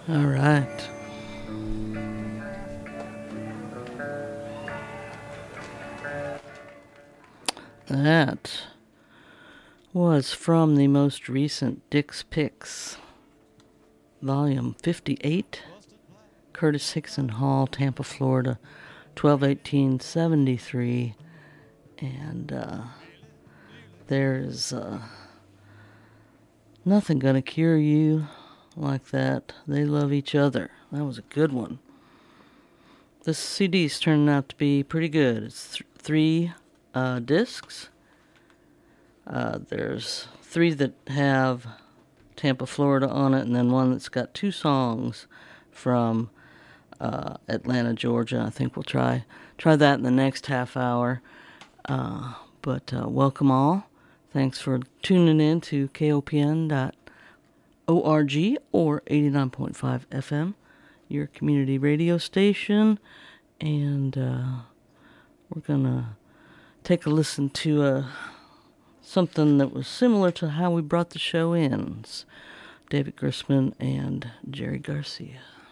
All right. That was from the most recent Dick's Picks, volume 58, Curtis Hickson Hall, Tampa, Florida, 12/18/73. And there's nothing gonna cure you like that. They love each other. That was a good one. This CD's turning out to be pretty good. It's three discs. There's three that have Tampa, Florida on it, and then one that's got two songs from Atlanta, Georgia. I think we'll try that in the next half hour. But welcome all. Thanks for tuning in to KOPN.org or 89.5 FM, your community radio station. And we're going to take a listen to something that was similar to how we brought the show in. It's David Grossman and Jerry Garcia.